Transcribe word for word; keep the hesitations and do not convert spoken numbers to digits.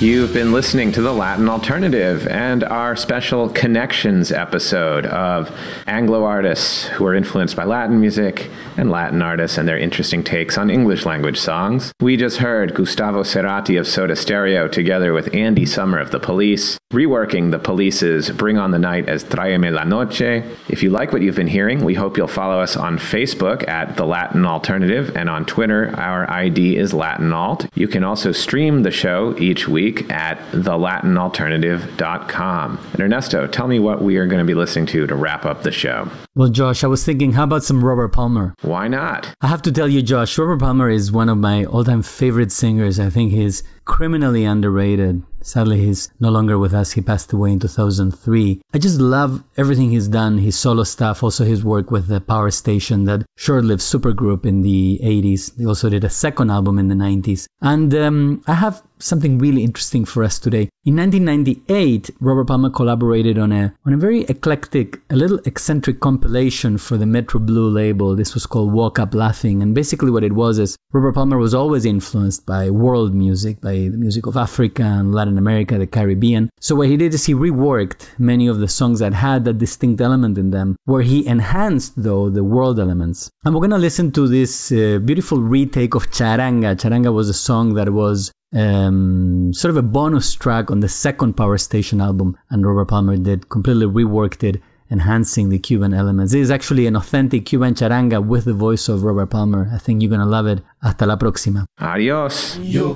You've been listening to The Latin Alternative and our special Connections episode of Anglo artists who are influenced by Latin music and Latin artists and their interesting takes on English language songs. We just heard Gustavo Cerati of Soda Stereo together with Andy Summer of The Police, reworking The Police's Bring on the Night as Tráeme la Noche. If you like what you've been hearing, we hope you'll follow us on Facebook at The Latin Alternative, and on Twitter, our I D is Latin Alt. You can also stream the show each week at the latin alternative dot com. And Ernesto, tell me what we are going to be listening to to wrap up the show. Well, Josh, I was thinking, how about some Robert Palmer? Why not? I have to tell you, Josh, Robert Palmer is one of my all-time favorite singers. I think he's criminally underrated. Sadly, he's no longer with us. He passed away in two thousand three. I just love everything he's done, his solo stuff, also his work with the Power Station, that short-lived supergroup in the eighties. They also did a second album in the nineties. And um, I have something really interesting for us today. In nineteen ninety-eight, Robert Palmer collaborated on a on a very eclectic, a little eccentric compilation for the Metro Blue label. This was called Woke Up Laughing. And basically what it was is Robert Palmer was always influenced by world music, by the music of Africa and Latin America, the Caribbean. So what he did is he reworked many of the songs that had that distinct element in them, where he enhanced, though, the world elements. And we're going to listen to this uh, beautiful retake of Charanga. Charanga was a song that was um, sort of a bonus track on the second Power Station album, and Robert Palmer did, completely reworked it, enhancing the Cuban elements. This is actually an authentic Cuban charanga with the voice of Robert Palmer. I think you're going to love it. Hasta la próxima. Adios. Yo